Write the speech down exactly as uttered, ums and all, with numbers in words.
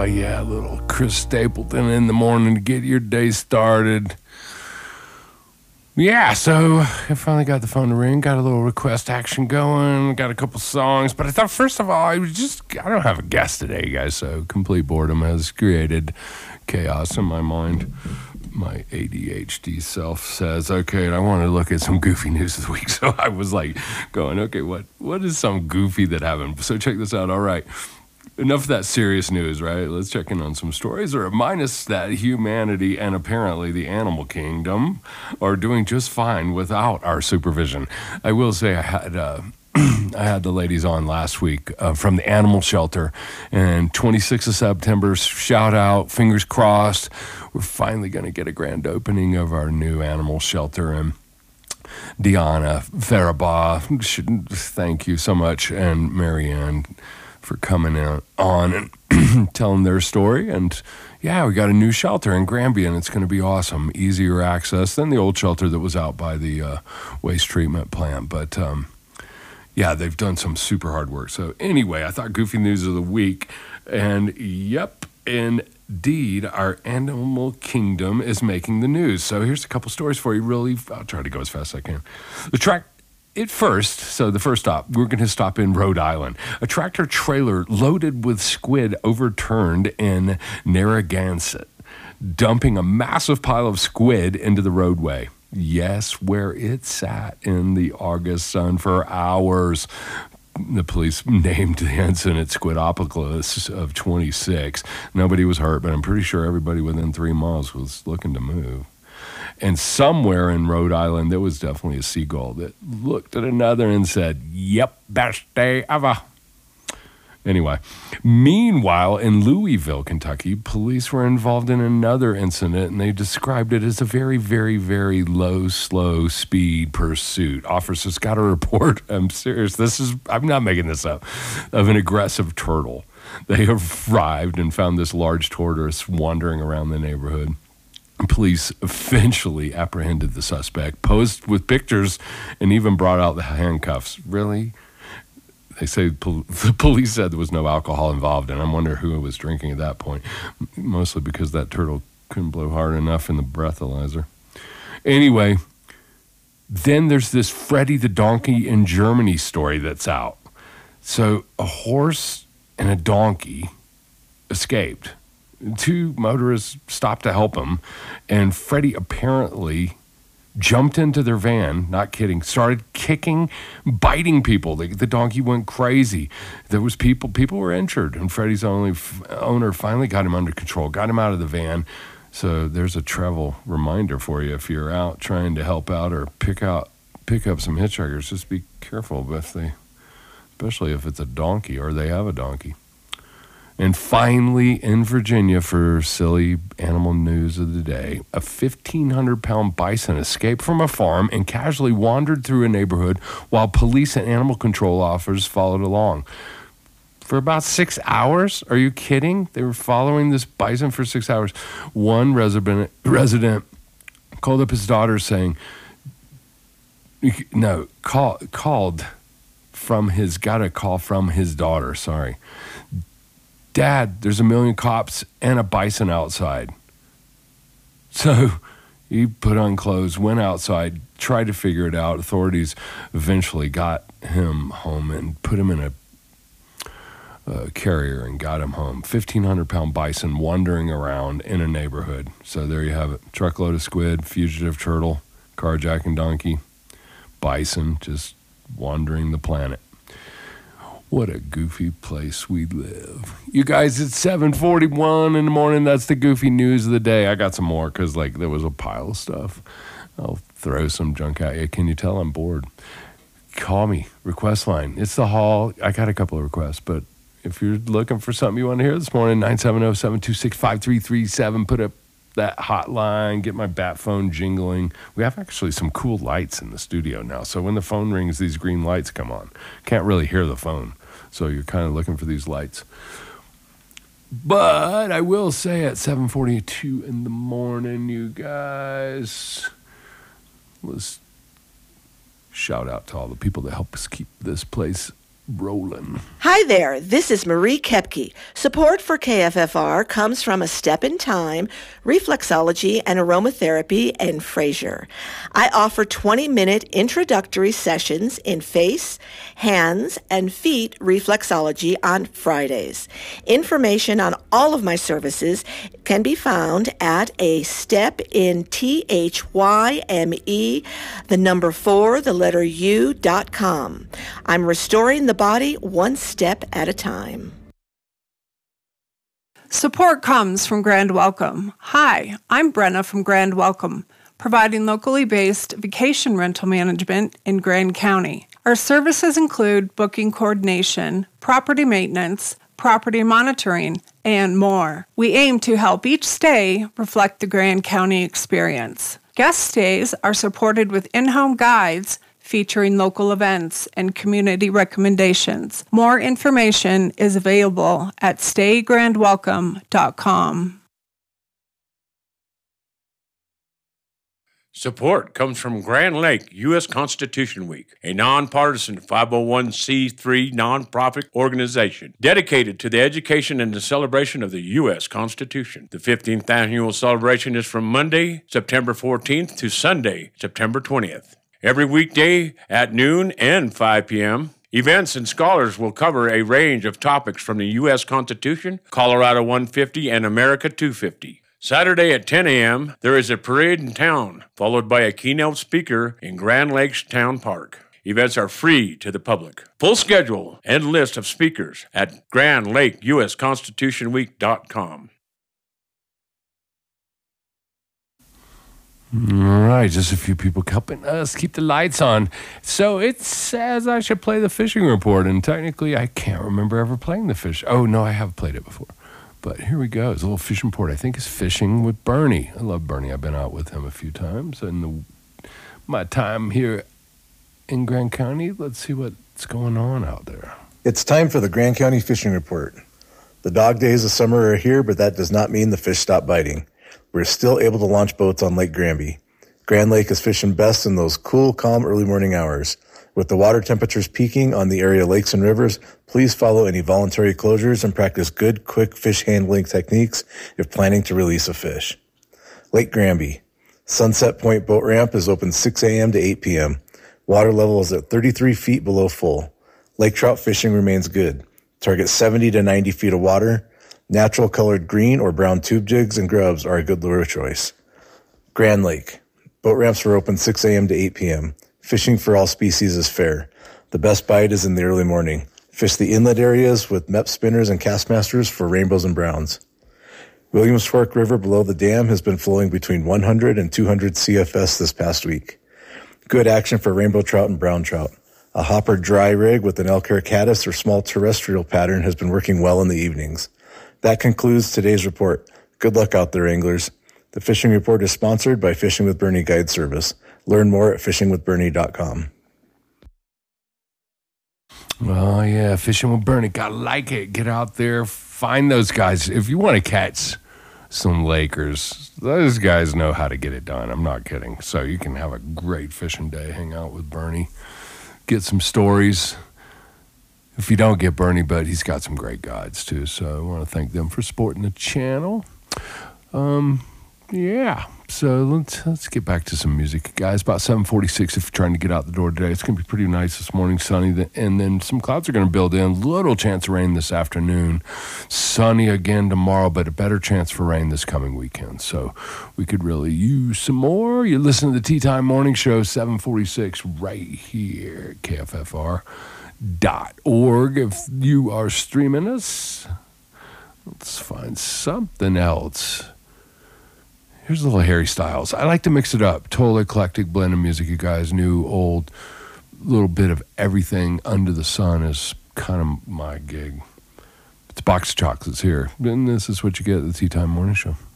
Oh, yeah, little Chris Stapleton in the morning to get your day started. Yeah, so I finally got the phone to ring, got a little request action going, got a couple songs, but I thought, first of all, I was just, I don't have a guest today, guys, so complete boredom has created chaos in my mind. My A D H D self says, okay, I want to look at some goofy news of the week, so I was like going, okay, what what is some goofy that happened? So check this out, all right. Enough of that serious news, right? Let's check in on some stories that remind us that humanity and apparently the animal kingdom are doing just fine without our supervision. I will say I had uh, I had the ladies on last week uh, from the animal shelter, and twenty-sixth of September, shout out, fingers crossed, we're finally going to get a grand opening of our new animal shelter. And Deanna Farabah, thank you so much, and Marianne for coming in, on and telling their story. And yeah, we got a new shelter in Granby, and it's going to be awesome. Easier access than the old shelter that was out by the uh, waste treatment plant. But um, yeah, they've done some super hard work. So anyway, I thought goofy news of the week. And yep, indeed, our animal kingdom is making the news. So here's a couple stories for you. Really, I'll try to go as fast as I can. The track. It first, so the first stop, we're going to stop in Rhode Island. A tractor trailer loaded with squid overturned in Narragansett, dumping a massive pile of squid into the roadway. Yes, where it sat in the August sun for hours. The police named the incident Squidopolis of twenty-six. Nobody was hurt, but I'm pretty sure everybody within three miles was looking to move. And somewhere in Rhode Island, there was definitely a seagull that looked at another and said, yep, best day ever. Anyway, meanwhile, in Louisville, Kentucky, police were involved in another incident, and they described it as a very, very, very low, slow speed pursuit. Officers got a report, I'm serious, this is, I'm not making this up, of an aggressive turtle. They arrived and found this large tortoise wandering around the neighborhood. Police eventually apprehended the suspect, posed with pictures, and even brought out the handcuffs. Really? They say pol- the police said there was no alcohol involved, and I wonder who was drinking at that point. Mostly because that turtle couldn't blow hard enough in the breathalyzer. Anyway, then there's this Freddie the Donkey in Germany story that's out. So a horse and a donkey escaped. Two motorists stopped to help him, and Freddie apparently jumped into their van, not kidding, started kicking, biting people. The, the donkey went crazy. There was people, people were injured, and Freddie's only f- owner finally got him under control, got him out of the van. So there's a travel reminder for you if you're out trying to help out or pick out, pick up some hitchhikers. Just be careful if they, especially if it's a donkey or they have a donkey. And finally, in Virginia, for silly animal news of the day, a fifteen hundred pound bison escaped from a farm and casually wandered through a neighborhood while police and animal control officers followed along. For about six hours? Are you kidding? They were following this bison for six hours. One resident, resident called up his daughter saying, no, call, called from his, got a call from his daughter, sorry. Dad, there's a million cops and a bison outside. So he put on clothes, went outside, tried to figure it out. Authorities eventually got him home and put him in a, a carrier and got him home. fifteen hundred pound bison wandering around in a neighborhood. So there you have it. Truckload of squid, fugitive turtle, carjacking donkey, bison just wandering the planet. What a goofy place we live. You guys, it's seven forty-one in the morning. That's the goofy news of the day. I got some more because, like, there was a pile of stuff. I'll throw some junk at you. Can you tell I'm bored? Call me. Request line. It's the hall. I got a couple of requests, but if you're looking for something you want to hear this morning, nine seven zero, seven two six, five three three seven. Put up that hotline. Get my bat phone jingling. We have actually some cool lights in the studio now. So when the phone rings, these green lights come on. Can't really hear the phone. So you're kind of looking for these lights. But I will say at seven forty-two in the morning, you guys, let's shout out to all the people that help us keep this place rolling. Hi there, this is Marie Kepke. Support for K F F R comes from A Step in Time, Reflexology and Aromatherapy in Fraser. I offer twenty-minute introductory sessions in face, hands, and feet reflexology on Fridays. Information on all of my services can be found at A Step in T H Y M E, the number four, the letter U, dot com. I'm restoring the body one step at a time. Support comes from Grand Welcome. Hi, I'm Brenna from Grand Welcome, providing locally based vacation rental management in Grand County. Our services include booking coordination, property maintenance, property monitoring, and more. We aim to help each stay reflect the Grand County experience. Guest stays are supported with in-home guides featuring local events and community recommendations. More information is available at stay grand welcome dot com. Support comes from Grand Lake U S Constitution Week, a nonpartisan five oh one c three nonprofit organization dedicated to the education and the celebration of the U S Constitution. The fifteenth annual celebration is from Monday, September fourteenth to Sunday, September twentieth. Every weekday at noon and five p.m., events and scholars will cover a range of topics from the U S Constitution, Colorado one fifty, and America two fifty. Saturday at ten a.m., there is a parade in town, followed by a keynote speaker in Grand Lakes Town Park. Events are free to the public. Full schedule and list of speakers at grand lake u s constitution week dot com. All right, just a few people helping us keep the lights on. So it says I should play the fishing report, and technically I can't remember ever playing the fish. Oh, no, I have played it before. But here we go. It's a little fishing report. I think it's Fishing with Bernie. I love Bernie. I've been out with him a few times. And the, my time here in Grand County, let's see what's going on out there. It's time for the Grand County Fishing Report. The dog days of summer are here, but that does not mean the fish stop biting. We're still able to launch boats on Lake Granby. Grand Lake is fishing best in those cool, calm early morning hours. With the water temperatures peaking on the area lakes and rivers, please follow any voluntary closures and practice good, quick fish handling techniques if planning to release a fish. Lake Granby. Sunset Point Boat Ramp is open six a.m. to eight p.m. Water level is at thirty-three feet below full. Lake trout fishing remains good. Target seventy to ninety feet of water. Natural colored green or brown tube jigs and grubs are a good lure choice. Grand Lake. Boat ramps are open six a.m. to eight p.m. Fishing for all species is fair. The best bite is in the early morning. Fish the inlet areas with Mep spinners and Castmasters for rainbows and browns. Williams Fork River below the dam has been flowing between one hundred and two hundred C F S this past week. Good action for rainbow trout and brown trout. A hopper dry rig with an elk hair caddis or small terrestrial pattern has been working well in the evenings. That concludes today's report. Good luck out there, anglers. The Fishing Report is sponsored by Fishing with Bernie Guide Service. Learn more at fishing with bernie dot com. Oh, yeah, Fishing with Bernie. Gotta like it. Get out there. Find those guys. If you want to catch some Lakers, those guys know how to get it done. I'm not kidding. So you can have a great fishing day. Hang out with Bernie. Get some stories. If you don't get Bernie, but he's got some great guides, too. So I want to thank them for supporting the channel. Um, yeah. So let's let's get back to some music, guys. About seven forty-six if you're trying to get out the door today. It's going to be pretty nice this morning, sunny. And then some clouds are going to build in. Little chance of rain this afternoon. Sunny again tomorrow, but a better chance for rain this coming weekend. So we could really use some more. You listen to the Tea Time Morning Show, seven forty-six, right here at K F F R dot org. If you are streaming us, let's find something else. Here's a little Harry Styles. I like to mix it up. Total eclectic blend of music, you guys. New, old, little bit of everything under the sun is kind of my gig. It's a box of chocolates here. And this is what you get at the Tea Time Morning Show.